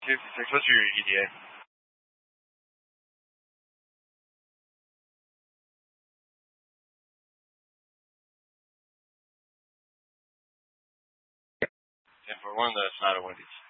56, what's your ETA? And for one, that's not a Wendy's.